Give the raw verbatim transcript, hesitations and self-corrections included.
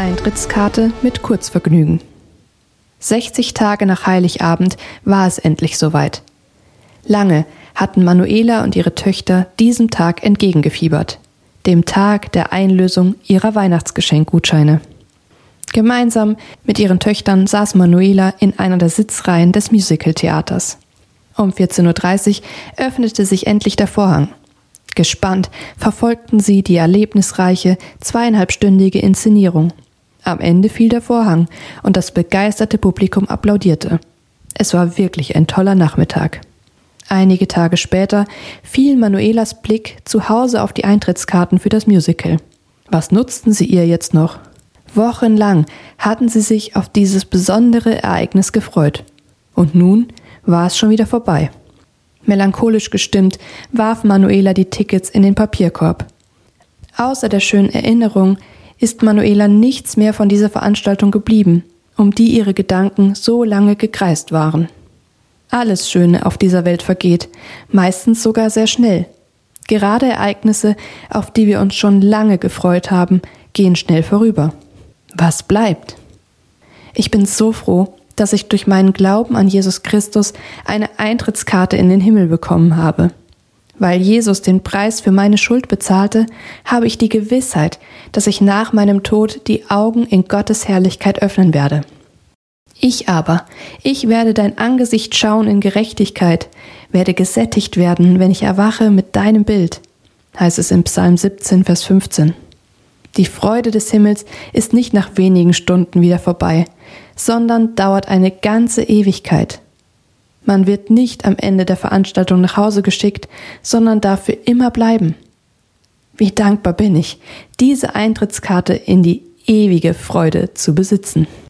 Eintrittskarte mit Kurzvergnügen. sechzig Tage nach Heiligabend war es endlich soweit. Lange hatten Manuela und ihre Töchter diesem Tag entgegengefiebert, dem Tag der Einlösung ihrer Weihnachtsgeschenkgutscheine. Gemeinsam mit ihren Töchtern saß Manuela in einer der Sitzreihen des Musicaltheaters. Um vierzehn Uhr dreißig öffnete sich endlich der Vorhang. Gespannt verfolgten sie die erlebnisreiche, zweieinhalbstündige Inszenierung. Am Ende fiel der Vorhang und das begeisterte Publikum applaudierte. Es war wirklich ein toller Nachmittag. Einige Tage später fiel Manuelas Blick zu Hause auf die Eintrittskarten für das Musical. Was nutzten sie ihr jetzt noch? Wochenlang hatten sie sich auf dieses besondere Ereignis gefreut. Und nun war es schon wieder vorbei. Melancholisch gestimmt warf Manuela die Tickets in den Papierkorb. Außer der schönen Erinnerung ist Manuela nichts mehr von dieser Veranstaltung geblieben, um die ihre Gedanken so lange gekreist waren. Alles Schöne auf dieser Welt vergeht, meistens sogar sehr schnell. Gerade Ereignisse, auf die wir uns schon lange gefreut haben, gehen schnell vorüber. Was bleibt? Ich bin so froh, dass ich durch meinen Glauben an Jesus Christus eine Eintrittskarte in den Himmel bekommen habe. Weil Jesus den Preis für meine Schuld bezahlte, habe ich die Gewissheit, dass ich nach meinem Tod die Augen in Gottes Herrlichkeit öffnen werde. Ich aber, ich werde dein Angesicht schauen in Gerechtigkeit, werde gesättigt werden, wenn ich erwache mit deinem Bild, heißt es im Psalm siebzehn, Vers fünfzehn. Die Freude des Himmels ist nicht nach wenigen Stunden wieder vorbei, sondern dauert eine ganze Ewigkeit. Man wird nicht am Ende der Veranstaltung nach Hause geschickt, sondern darf für immer bleiben. Wie dankbar bin ich, diese Eintrittskarte in die ewige Freude zu besitzen.